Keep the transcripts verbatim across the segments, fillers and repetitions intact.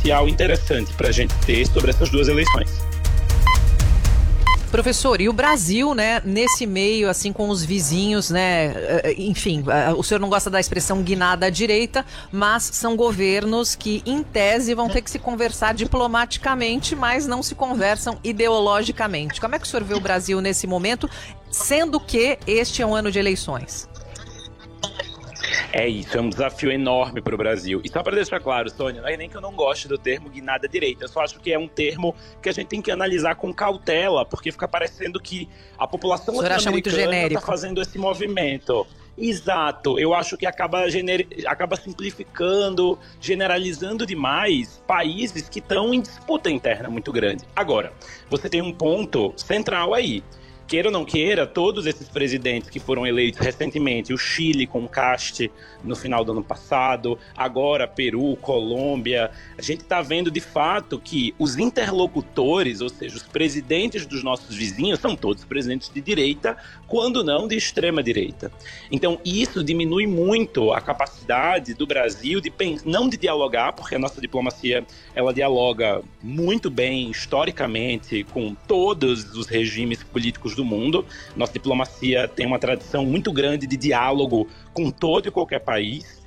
social interessante para a gente ter sobre essas duas eleições. Professor, e o Brasil, né, nesse meio, assim, com os vizinhos, né, enfim, o senhor não gosta da expressão guinada à direita, mas são governos que, em tese, vão ter que se conversar diplomaticamente, mas não se conversam ideologicamente. Como é que o senhor vê o Brasil nesse momento, sendo que este é um ano de eleições? É isso, é um desafio enorme para o Brasil. E só para deixar claro, Sônia, não é nem que eu não goste do termo guinada à direita, eu só acho que é um termo que a gente tem que analisar com cautela, porque fica parecendo que a população latino-americana está fazendo esse movimento. Exato, eu acho que acaba, gener... acaba simplificando, generalizando demais países que estão em disputa interna muito grande. Agora, você tem um ponto central aí. Queira ou não queira, todos esses presidentes que foram eleitos recentemente, o Chile com o Caste no final do ano passado, agora Peru, Colômbia, a gente está vendo de fato que os interlocutores, ou seja, os presidentes dos nossos vizinhos, são todos presidentes de direita, quando não de extrema direita. Então isso diminui muito a capacidade do Brasil de pensar, não de dialogar, porque a nossa diplomacia ela dialoga muito bem historicamente com todos os regimes políticos do mundo. Nossa diplomacia tem uma tradição muito grande de diálogo com todo e qualquer país,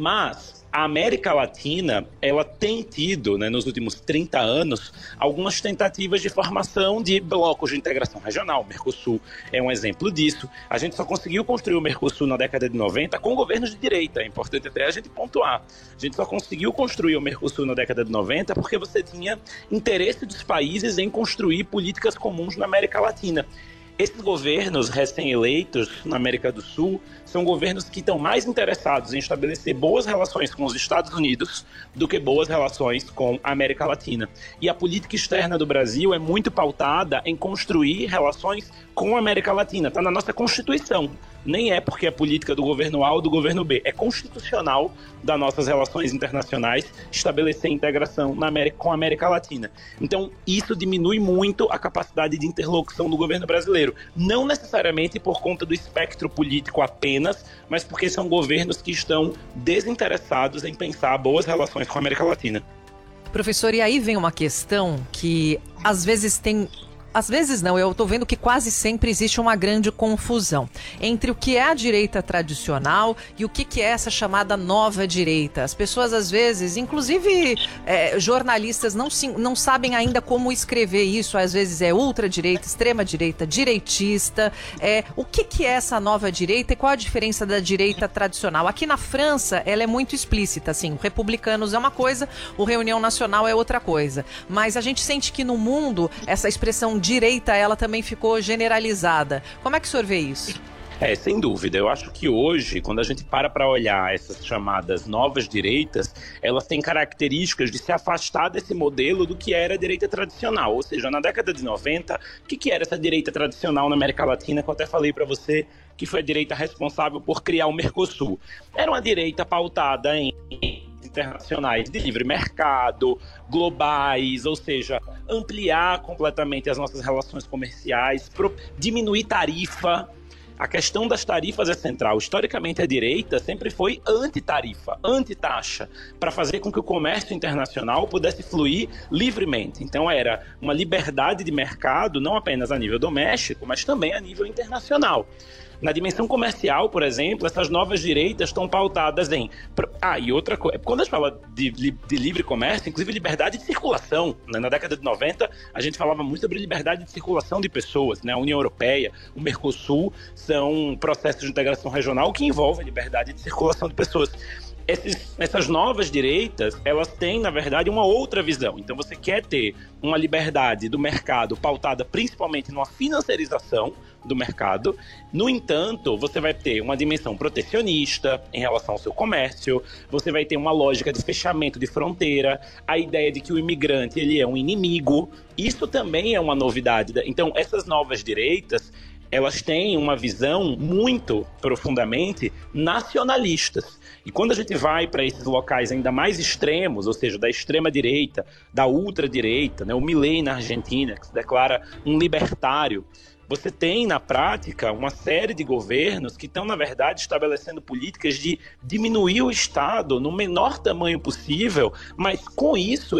mas a América Latina, ela tem tido, né, nos últimos trinta anos, algumas tentativas de formação de blocos de integração regional. O Mercosul é um exemplo disso. A gente só conseguiu construir o Mercosul na década de noventa com governos de direita. É importante até a gente pontuar. A gente só conseguiu construir o Mercosul na década de noventa porque você tinha interesse dos países em construir políticas comuns na América Latina. Esses governos recém-eleitos na América do Sul são governos que estão mais interessados em estabelecer boas relações com os Estados Unidos do que boas relações com a América Latina. E a política externa do Brasil é muito pautada em construir relações com a América Latina. Está na nossa Constituição. Nem é porque é política do governo A ou do governo B. É constitucional das nossas relações internacionais estabelecer integração na América, com a América Latina. Então, isso diminui muito a capacidade de interlocução do governo brasileiro. Não necessariamente por conta do espectro político apenas, mas porque são governos que estão desinteressados em pensar boas relações com a América Latina. Professor, e aí vem uma questão que às vezes tem... Às vezes não, eu estou vendo que quase sempre existe uma grande confusão entre o que é a direita tradicional e o que, que é essa chamada nova direita. As pessoas às vezes, inclusive é, jornalistas, não, se, não sabem ainda como escrever isso. Às vezes é ultradireita, extrema-direita, direitista. É, o que, que é essa nova direita e qual a diferença da direita tradicional? Aqui na França, ela é muito explícita, assim, o Republicanos é uma coisa, o Reunião Nacional é outra coisa. Mas a gente sente que no mundo, essa expressão direita, ela também ficou generalizada. Como é que o senhor vê isso? É, sem dúvida. Eu acho que hoje, quando a gente para para olhar essas chamadas novas direitas, elas têm características de se afastar desse modelo do que era a direita tradicional. Ou seja, na década de noventa, o que, que era essa direita tradicional na América Latina, que eu até falei para você que foi a direita responsável por criar o Mercosul? Era uma direita pautada em internacionais de livre mercado, globais, ou seja, ampliar completamente as nossas relações comerciais, pro, diminuir tarifa. A questão das tarifas é central. Historicamente, a direita sempre foi anti-tarifa, anti-taxa, para fazer com que o comércio internacional pudesse fluir livremente. Então, era uma liberdade de mercado, não apenas a nível doméstico, mas também a nível internacional. Na dimensão comercial, por exemplo, essas novas direitas estão pautadas em... Ah, e outra coisa, quando a gente fala de, de livre comércio, inclusive liberdade de circulação, né? Na década de noventa, a gente falava muito sobre liberdade de circulação de pessoas, né? A União Europeia, o Mercosul, são processos de integração regional que envolvem liberdade de circulação de pessoas. Esses, essas novas direitas, elas têm, na verdade, uma outra visão. Então, você quer ter uma liberdade do mercado pautada principalmente numa financiarização do mercado. No entanto, você vai ter uma dimensão protecionista em relação ao seu comércio, você vai ter uma lógica de fechamento de fronteira, a ideia de que o imigrante ele é um inimigo. Isso também é uma novidade. Então, essas novas direitas, elas têm uma visão muito profundamente nacionalistas. E quando a gente vai para esses locais ainda mais extremos, ou seja, da extrema-direita, da ultradireita, né, o Milei na Argentina, que se declara um libertário, você tem, na prática, uma série de governos que estão, na verdade, estabelecendo políticas de diminuir o Estado no menor tamanho possível, mas com isso